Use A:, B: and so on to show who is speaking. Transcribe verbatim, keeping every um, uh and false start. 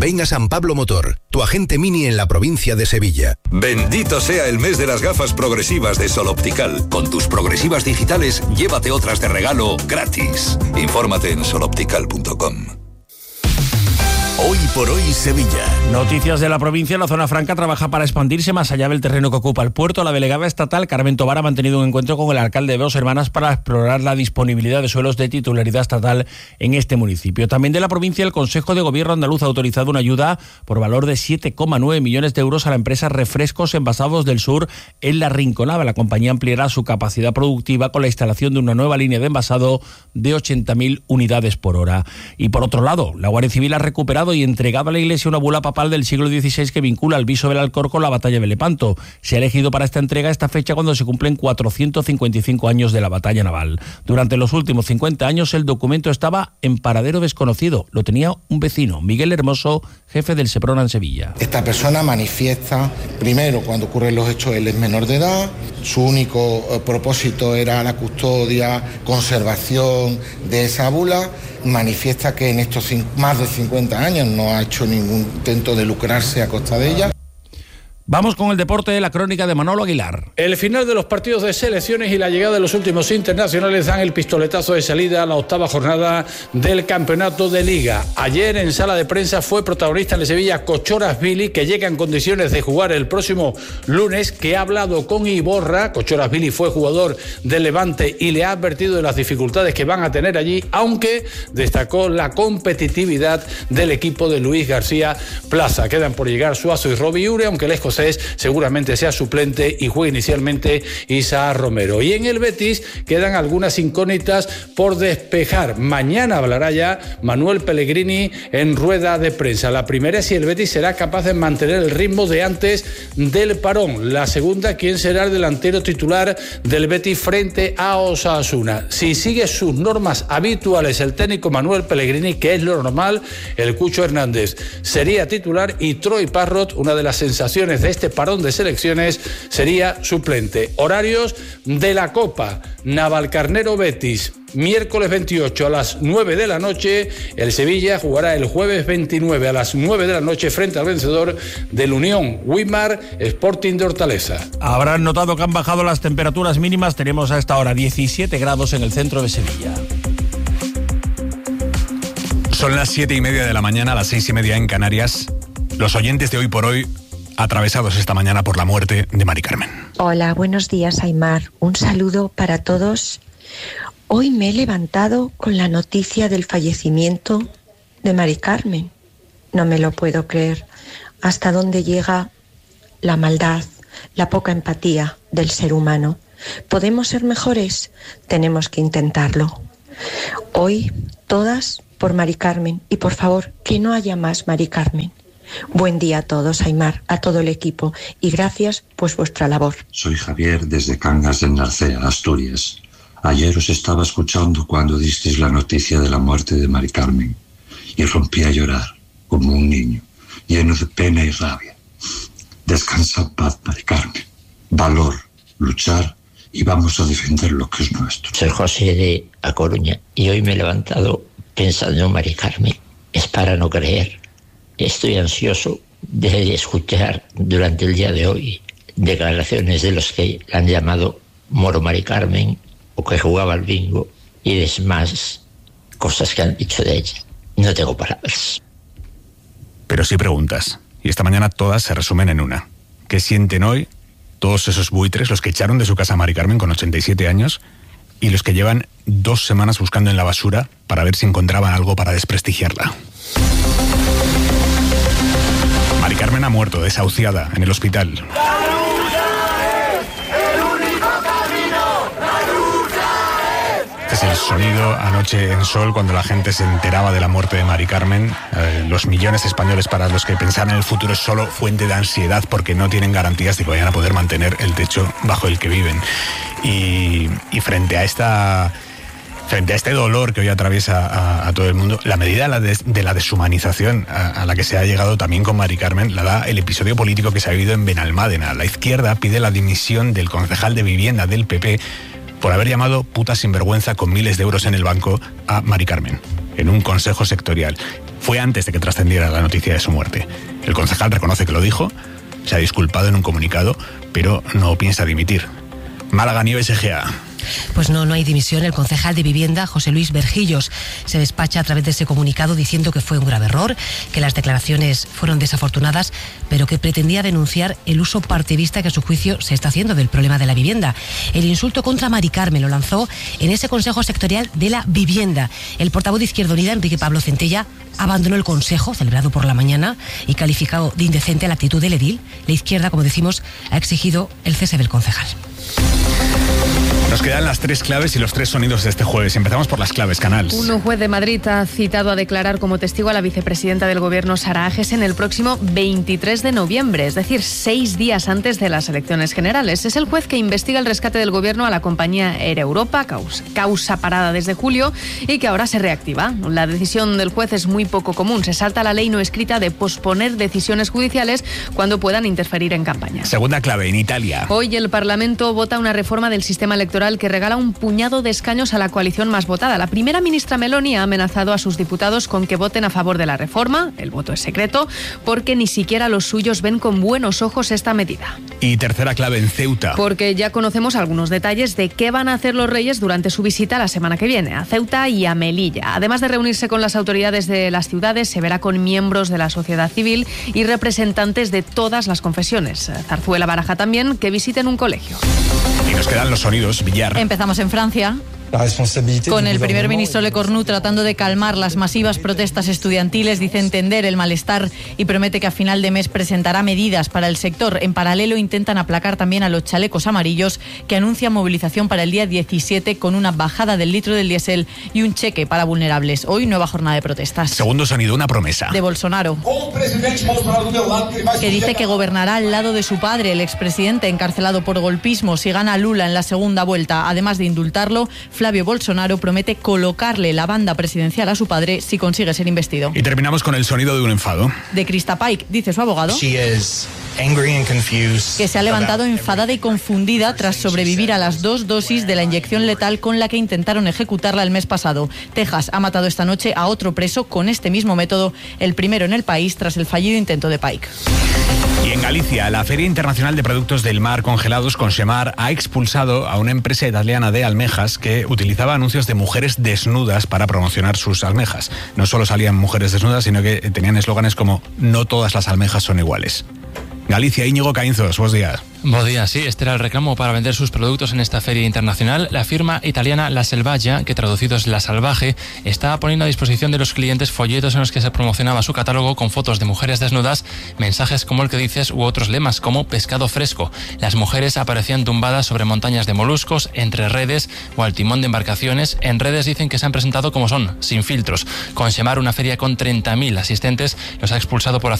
A: Ven a San Pablo Motor, tu agente Mini en la provincia de Sevilla.
B: Bendito sea el mes de las gafas progresivas de Sol Optical. Con tus progresivas digitales, llévate otras de regalo gratis. Infórmate en sol optical punto com.
A: Hoy por hoy Sevilla.
C: Noticias de la provincia. La zona franca trabaja para expandirse más allá del terreno que ocupa el puerto. La delegada estatal Carmen Tobar ha mantenido un encuentro con el alcalde de Dos Hermanas para explorar la disponibilidad de suelos de titularidad estatal en este municipio. También de la provincia, el Consejo de Gobierno andaluz ha autorizado una ayuda por valor de siete coma nueve millones de euros a la empresa Refrescos Envasados del Sur en La Rinconada. La compañía ampliará su capacidad productiva con la instalación de una nueva línea de envasado de ochenta mil unidades por hora. Y por otro lado, la Guardia Civil ha recuperado y entregado a la Iglesia una bula papal del siglo dieciséis que vincula al viso del Alcor con la batalla de Lepanto. Se ha elegido para esta entrega esta fecha cuando se cumplen cuatrocientos cincuenta y cinco años de la batalla naval. Durante los últimos cincuenta años el documento estaba en paradero desconocido. Lo tenía un vecino, Miguel Hermoso, jefe del Seprona en Sevilla.
D: Esta persona manifiesta, primero, cuando ocurren los hechos, él es menor de edad, su único eh, propósito era la custodia, conservación de esa bula. Manifiesta que en estos más de cincuenta años no ha hecho ningún intento de lucrarse a costa de ella.
C: Vamos con el deporte, la crónica de Manolo Aguilar.
E: El final de los partidos de selecciones y la llegada de los últimos internacionales dan el pistoletazo de salida a la octava jornada del campeonato de Liga. Ayer en sala de prensa fue protagonista en el Sevilla Cochoras Billy, que llega en condiciones de jugar el próximo lunes, que ha hablado con Iborra. Cochoras Billy fue jugador del Levante y le ha advertido de las dificultades que van a tener allí, aunque destacó la competitividad del equipo de Luis García Plaza. Quedan por llegar Suazo y Robbie Ure, aunque el escocés seguramente sea suplente y juegue inicialmente Isaac Romero. Y en el Betis quedan algunas incógnitas por despejar. Mañana hablará ya Manuel Pellegrini en rueda de prensa. La primera es si el Betis será capaz de mantener el ritmo de antes del parón. La segunda, quién será el delantero titular del Betis frente a Osasuna. Si sigue sus normas habituales el técnico Manuel Pellegrini, que es lo normal, el Cucho Hernández sería titular y Troy Parrott, una de las sensaciones de este parón de selecciones, sería suplente. Horarios de la Copa: Navalcarnero Betis, miércoles veintiocho a las nueve de la noche. El Sevilla jugará el jueves veintinueve a las nueve de la noche frente al vencedor del Unión Wimar Sporting de Hortaleza.
C: Habrán notado que han bajado las temperaturas mínimas. Tenemos a esta hora diecisiete grados en el centro de Sevilla.
F: Son las siete y media de la mañana, las seis y media en Canarias. Los oyentes de Hoy por Hoy atravesados esta mañana por la muerte de Mari Carmen.
G: Hola, buenos días, Aimar. Un saludo para todos. Hoy me he levantado con la noticia del fallecimiento de Mari Carmen. No me lo puedo creer. Hasta dónde llega la maldad, la poca empatía del ser humano. ¿Podemos ser mejores? Tenemos que intentarlo. Hoy, todas por Mari Carmen. Y por favor, que no haya más Mari Carmen. Buen día a todos, Aimar, a todo el equipo, y gracias por vuestra labor.
H: Soy Javier desde Cangas de Narcea, Asturias. Ayer os estaba escuchando cuando disteis la noticia de la muerte de Mari Carmen y rompí a llorar como un niño, lleno de pena y rabia. Descansa en paz, Mari Carmen. Valor, luchar y vamos a defender lo que es nuestro.
I: Soy José de A Coruña y hoy me he levantado pensando en Mari Carmen. Es para no creer. Estoy ansioso de escuchar durante el día de hoy declaraciones de los que la han llamado Moro Mari Carmen o que jugaba al bingo y demás cosas que han dicho de ella. No tengo palabras.
F: Pero sí preguntas, y esta mañana todas se resumen en una. ¿Qué sienten hoy todos esos buitres, los que echaron de su casa a Mari Carmen con ochenta y siete años y los que llevan dos semanas buscando en la basura para ver si encontraban algo para desprestigiarla? Mari Carmen ha muerto desahuciada en el hospital. Este es el sonido anoche en Sol cuando la gente se enteraba de la muerte de Mari Carmen. Eh, los millones de españoles para los que pensar en el futuro es solo fuente de ansiedad porque no tienen garantías de que vayan a poder mantener el techo bajo el que viven. Y, y frente a esta... Frente a este dolor que hoy atraviesa a, a todo el mundo, la medida de la, des, de la deshumanización a, a la que se ha llegado también con Mari Carmen la da el episodio político que se ha vivido en Benalmádena. La izquierda pide la dimisión del concejal de vivienda del P P por haber llamado puta sinvergüenza con miles de euros en el banco a Mari Carmen. en un consejo sectorial. Fue antes de que trascendiera la noticia de su muerte. El concejal reconoce que lo dijo, se ha disculpado en un comunicado, pero no piensa dimitir. Málaga, Nieves, Egea.
J: Pues no, no hay dimisión. El concejal de Vivienda, José Luis Berjillos, se despacha a través de ese comunicado diciendo que fue un grave error, que las declaraciones fueron desafortunadas, pero que pretendía denunciar el uso partidista que a su juicio se está haciendo del problema de la vivienda. El insulto contra Mari Carmen lo lanzó en ese Consejo Sectorial de la Vivienda. El portavoz de Izquierda Unida, Enrique Pablo Centella, abandonó el consejo celebrado por la mañana y calificado de indecente la actitud del edil. La izquierda, como decimos, ha exigido el cese del concejal.
F: Nos quedan las tres claves y los tres sonidos de este jueves. Empezamos por las claves, Canals.
K: Un juez de Madrid ha citado a declarar como testigo a la vicepresidenta del Gobierno, Sara Agesen, el próximo veintitrés de noviembre, es decir, seis días antes de las elecciones generales. Es el juez que investiga el rescate del Gobierno a la compañía Air Europa, causa, causa parada desde julio y que ahora se reactiva. La decisión del juez es muy poco común. Se salta la ley no escrita de posponer decisiones judiciales cuando puedan interferir en campaña.
F: Segunda clave, en Italia.
K: Hoy el Parlamento vota una reforma del sistema electoral que regala un puñado de escaños a la coalición más votada. La primera ministra Meloni ha amenazado a sus diputados con que voten a favor de la reforma. El voto es secreto porque ni siquiera los suyos ven con buenos ojos esta medida.
F: Y tercera clave, en Ceuta.
K: Porque ya conocemos algunos detalles de qué van a hacer los reyes durante su visita la semana que viene a Ceuta y a Melilla. Además de reunirse con las autoridades de las ciudades, se verá con miembros de la sociedad civil y representantes de todas las confesiones. Zarzuela baraja también que visiten un colegio.
F: Y nos quedan los sonidos, Villar.
L: Empezamos en Francia, con el primer ministro Le Cornu tratando de calmar las masivas protestas estudiantiles. Dice entender el malestar y promete que a final de mes presentará medidas para el sector. En paralelo intentan aplacar también a los chalecos amarillos, que anuncian movilización para el día diecisiete con una bajada del litro del diésel y un cheque para vulnerables. Hoy nueva jornada de protestas.
F: Segundo sonido, una promesa
L: de Bolsonaro, que dice que gobernará al lado de su padre, el expresidente encarcelado por golpismo, si gana Lula en la segunda vuelta. Además de indultarlo, Flavio Bolsonaro promete colocarle la banda presidencial a su padre si consigue ser investido.
F: Y terminamos con el sonido de un enfado.
L: De Krista Paik, dice su abogado, que se ha levantado enfadada y confundida tras sobrevivir a las dos dosis de la inyección letal con la que intentaron ejecutarla el mes pasado. Texas ha matado esta noche a otro preso con este mismo método, el primero en el país tras el fallido intento de Paik.
F: Y en Galicia, la Feria Internacional de Productos del Mar Congelados, Consemar, ha expulsado a una empresa italiana de almejas que utilizaba anuncios de mujeres desnudas para promocionar sus almejas. No solo salían mujeres desnudas, sino que tenían eslóganes como "no todas las almejas son iguales". Galicia, Íñigo Caínzos, buenos días.
M: Buenos días, sí, este era el reclamo para vender sus productos en esta feria internacional. La firma italiana La Selvaggia, que traducido es La Salvaje, está poniendo a disposición de los clientes folletos en los que se promocionaba su catálogo con fotos de mujeres desnudas, mensajes como el que dices u otros lemas como pescado fresco. Las mujeres aparecían tumbadas sobre montañas de moluscos, entre redes o al timón de embarcaciones. En redes dicen que se han presentado como son, sin filtros. Consemar, una feria con treinta mil asistentes, los ha expulsado por